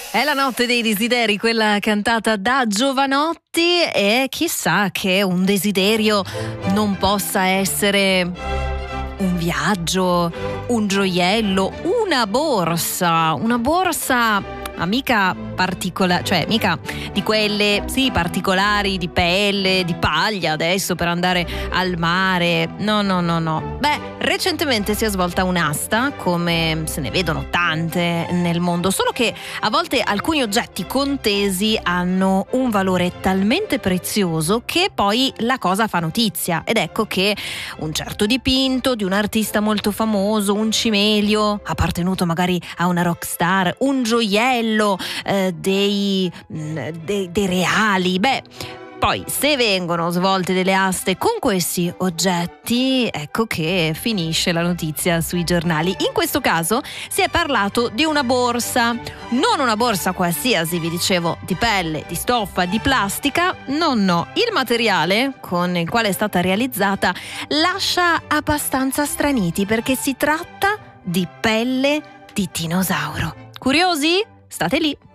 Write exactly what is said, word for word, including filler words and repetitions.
È la notte dei desideri, quella cantata da Jovanotti, e chissà che un desiderio non possa essere un viaggio, un gioiello, una borsa, una borsa ma mica particolare, cioè mica di quelle, sì, particolari, di pelle, di paglia adesso per andare al mare. No, no, no, no. Beh, recentemente si è svolta un'asta, come se ne vedono tante nel mondo, solo che a volte alcuni oggetti contesi hanno un valore talmente prezioso che poi la cosa fa notizia. Ed ecco che un certo dipinto di un artista molto famoso, un cimelio appartenuto magari a una rockstar, un gioiello eh, dei, dei, dei reali, beh, poi se vengono svolte delle aste con questi oggetti, ecco che finisce la notizia sui giornali. In questo caso si è parlato di una borsa, non una borsa qualsiasi, vi dicevo, di pelle, di stoffa, di plastica, no no, il materiale con il quale è stata realizzata lascia abbastanza straniti perché si tratta di pelle di dinosauro. Curiosi? State lì.